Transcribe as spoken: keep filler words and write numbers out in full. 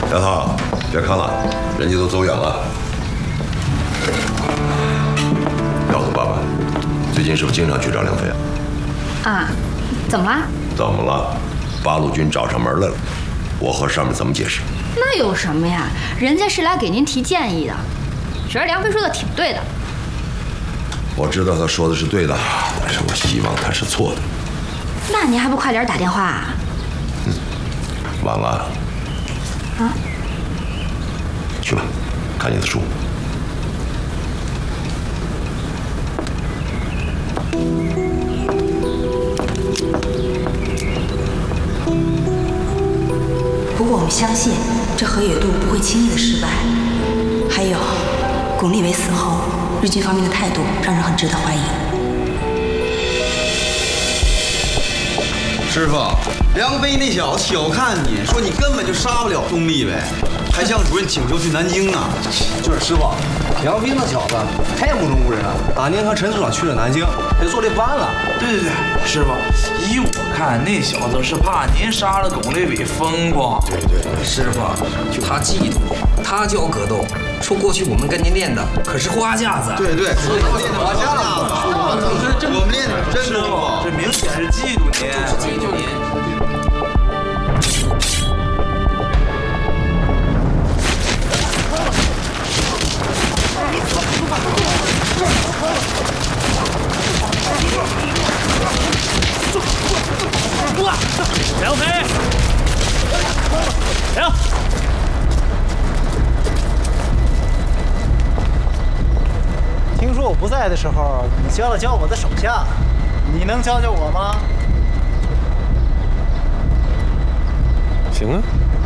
杨涛，别看了，人家都走远了。告诉爸爸，最近是不是经常去找梁飞啊？ 啊，怎么了？ 怎么了？八路军找上门来了，我和上面怎么解释？ 那有什么呀？人家是来给您提建议的，觉得梁飞说的挺对的。 我知道他说的是对的，但是我希望他是错的。 那您还不快点打电话啊？ 嗯，晚了。 啊？ 去吧，看你的书。 不过我们相信，这河野渡不会轻易的失败。还有，巩立伟死后，日军方面的态度让人很值得怀疑。 师傅，梁飞那小子小看你，说你根本就杀不了巩立伟，还向主任请求去南京呢。 就是师傅，梁飞那小子太目中无人了。当年和陈处长去了南京，他就坐这班了。 对对对，师傅，依我看，那小子是怕您杀了巩立伟风光。 对对对， 师傅，他嫉妒你，他教格斗，说过去我们跟您练的可是花架子。 对对，我们练的花架子，我们练的真功夫， 这明显是嫉妒您， 嫉妒您。 梁飞，梁， 听说我不在的时候，你教了教我的手下，你能教教我吗？ 行啊。